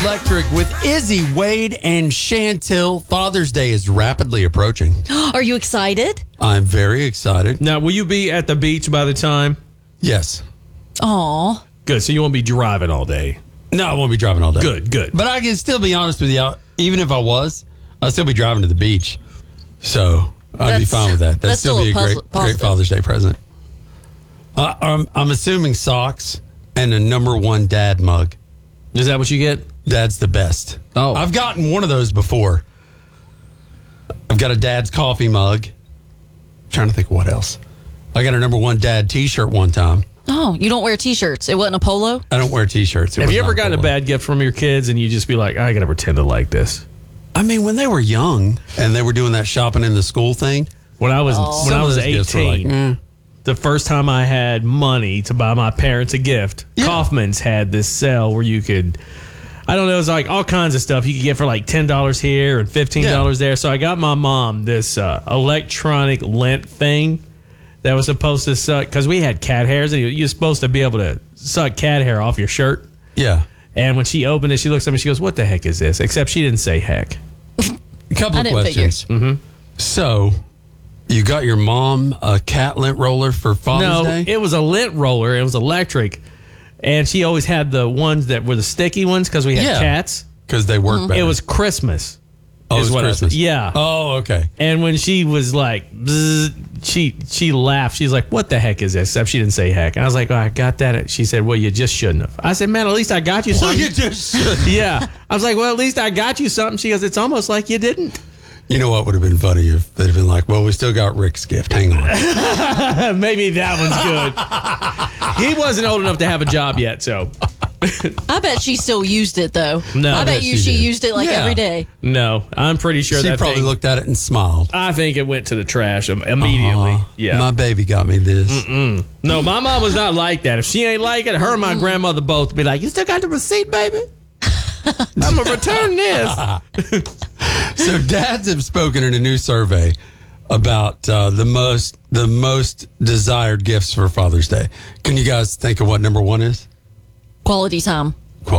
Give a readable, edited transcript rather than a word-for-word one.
Electric with Izzy, Wade, and Chantil. Father's Day is rapidly approaching. Are you excited? I'm very excited. Now, will you be at the beach by the time? Yes. Aw. Good. So you won't be driving all day. No, I won't be driving all day. Good. But I can still be honest with you. Even if I was, I'd still be driving to the beach. So I'd be fine with that. That'd still be a great Father's Day present. I'm assuming socks and a number one dad mug. Is that what you get? Dad's the best. Oh. I've gotten one of those before. I've got a dad's coffee mug. Trying to think of what else. I got a number one dad t-shirt one time. Oh, you don't wear T-shirts. It wasn't a polo? I don't wear t-shirts. Have you ever gotten a bad gift from your kids and you just be like, I got to pretend to like this? I mean, when they were young and they were doing that shopping in the school thing. When I was 18, the first time I had money to buy my parents a gift, Kaufman's had this sale where you could, I don't know, it was like all kinds of stuff you could get for like $10 here and $15 there. So I got my mom this electronic lint thing that was supposed to suck, because we had cat hairs and you're supposed to be able to suck cat hair off your shirt. Yeah. And when she opened it, she looks at me, she goes, what the heck is this? Except she didn't say heck. A couple of questions. Mm-hmm. So, you got your mom a cat lint roller for Father's Day? No, it was a lint roller. It was electric. And she always had the ones that were the sticky ones because we had cats. Because they work better. It was Christmas. Oh, it was Christmas. Yeah. Oh, okay. And when she was like, bzz, she laughed. She's like, what the heck is this? Except she didn't say heck. And I was like, oh, I got that. She said, well, you just shouldn't have. I said, man, at least I got you something. Well, you just should. Yeah. I was like, well, at least I got you something. She goes, it's almost like you didn't. You know what would have been funny if they'd have been like, well, we still got Rick's gift. Hang on. Maybe that one's good. He wasn't old enough to have a job yet, so. I bet she still used it, though. No, I bet she used it every day. No, I'm pretty sure she probably looked at it and smiled. I think it went to the trash immediately. Yeah. My baby got me this. Mm-mm. No, my mom was not like that. If she ain't like it, her and my grandmother both be like, you still got the receipt, baby? I'm going to return this. So dads have spoken in a new survey about the most desired gifts for Father's Day. Can you guys think of what number one is? Quality time.